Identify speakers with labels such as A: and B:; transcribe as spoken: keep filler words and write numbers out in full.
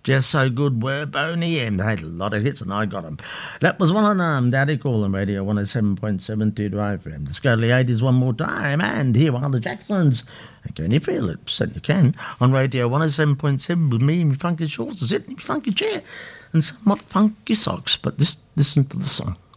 A: Just So Good were Boney M. They had a lot of hits and I got them. That was one on um, Daddy Call on Radio one oh seven point seven two Drive for him. Let's go to the eighties one more time and here are the Jacksons. Can you feel it? Certainly can. On Radio one oh seven point seven with me and my funky shorts, sitting in my funky chair and somewhat funky socks. But this, listen to the song.